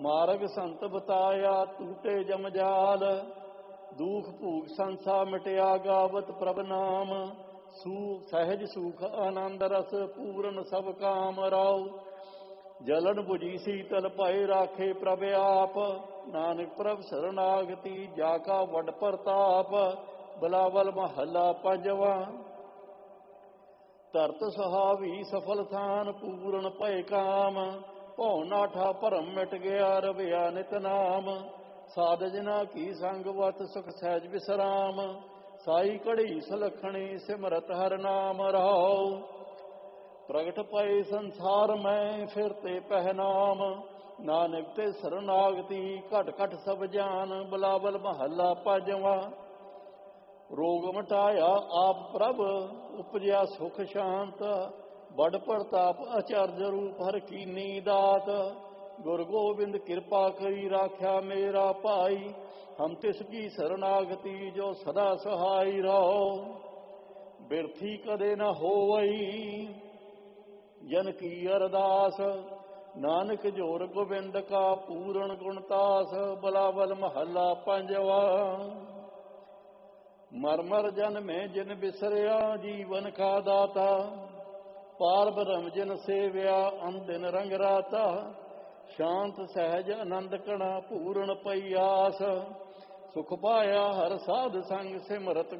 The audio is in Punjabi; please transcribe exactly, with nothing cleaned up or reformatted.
ਮਾਰਗ ਸੰਤ ਬਤਾਇਆ ਟੂਟੇ ਜਮਜਾਲ। ਦੁਖ ਭੂਖ ਸੰਸਾ ਮਿਟਿਆ ਗਾਵਤ ਪ੍ਰਭ ਨਾਮ। ਸੂ ਸਹਿਜ ਸੁਖ ਆਨੰਦ ਰਸ ਪੂਰਨ ਸਭ ਕਾਮ ਰਾਉ। ਜਲਨ ਬੁਝੀ ਸੀਤਲ ਭਏ ਰਾਖੇ ਪ੍ਰਭ ਆਪ। ਨਾਨਕ ਪ੍ਰਭ ਸਰਨਾਗਤੀ ਜਾ ਕਾ ਵੱਡ ਪ੍ਰਤਾਪ। ਬਿਲਾਵਲ ਮਹੱਲਾ ਪੰਜਵਾਂ। ਧਰਤ ਸੁਹਾਵੀ ਸਫਲ ਥਾਨ ਪੂਰਨ ਭਏ ਕਾਮ। ਭਉ ਨਾਠਾ ਭਰਮ ਮਿਟ ਗਿਆ ਰਵਿਆ ਨਿਤ ਨਾਮ। ਸਾਧ ਜਨਾ ਕੀ ਸੰਗਵਤ ਸੁਖ ਸਹਿਜ ਵਿਸਰਾਮ। ਸਾਈ ਘੜੀ ਸੁਲੱਖਣੀ ਸਿਮਰਤ ਹਰ ਨਾਮ ਰਹਾਉ। ਪ੍ਰਗਟ ਪਏ ਸੰਸਾਰ ਮੈਂ ਫਿਰ ਤੇ ਪਹਿਨਾਮ। ਨਾਨਕ ਤੇ ਸਰਨਾਗਤੀ ਘਟ ਘਟ ਸਭ ਜਾਨ। ਬਿਲਾਵਲ ਮਹੱਲਾ ਪੰਜਵਾਂ। ਰੋਗ ਮਟਾਇਆ ਆਪ ਪ੍ਰਭ ਉਪਜਿਆ ਸੁਖ ਸ਼ਾਂਤ। ਬੜ ਪ੍ਰਤਾਪ ਅਚਰਜ ਰੂਪ ਹਰ ਕੀਨੀ ਦਾਤ। ਗੁਰ ਗੋਬਿੰਦ ਕਿਰਪਾ ਕਰੀ ਰਾਖਿਆ ਮੇਰਾ ਭਾਈ। ਹਮ ਤਿਸ ਕੀ ਸਰਨਾਗਤੀ ਜੋ ਸਦਾ ਸਹਾਈ ਰਹੋ। ਬਿਰਥੀ ਕਦੇ ਨ ਹੋਵਈ ਜਨ ਕੀ ਅਰਦਾਸ। ਨਾਨਕ ਜੋਰ ਗੋਬਿੰਦ ਕਾ ਪੂਰਨ ਗੁਣਤਾਸ। ਬਿਲਾਵਲ ਮਹੱਲਾ ਪੰਜਵਾਂ। ਮਰ ਮਰ ਜਨਮੇ ਜਿਨ ਬਿਸਰਿਆ ਜੀਵਨ ਕਾ ਦਾਤਾ। ਪਾਰ ਬ੍ਰਹਮ ਜਿਨ ਸੇਵਿਆ ਅੰਦਿਨ ਰੰਗ ਰਾਤਾ। ਸ਼ਾਂਤ ਸਹਿਜ ਆਨੰਦ ਕਣਾ ਪੂਰਨ ਪਈ ਆਸ। ਸੁਖ ਪਾਇਆ ਹਰ ਸਾਧ ਸੰਗ ਸਿਮਰਤ